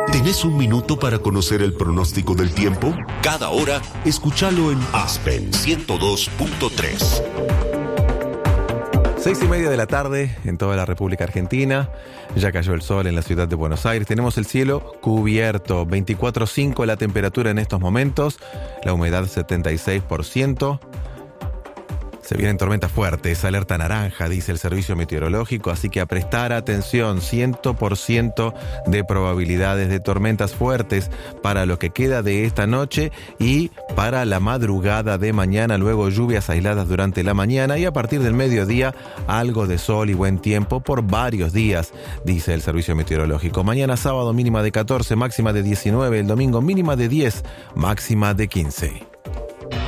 ¿Tenés un minuto para conocer el pronóstico del tiempo? Cada hora, escúchalo en Aspen 102.3. 6:30 de la tarde en toda la República Argentina. Ya cayó el sol en la ciudad de Buenos Aires. Tenemos el cielo cubierto. 24,5 la temperatura en estos momentos. La humedad 76%. Se vienen tormentas fuertes, alerta naranja, dice el servicio meteorológico, así que a prestar atención, 100% de probabilidades de tormentas fuertes para lo que queda de esta noche y para la madrugada de mañana, luego lluvias aisladas durante la mañana y a partir del mediodía algo de sol y buen tiempo por varios días, dice el servicio meteorológico. Mañana sábado mínima de 14, máxima de 19, el domingo mínima de 10, máxima de 15.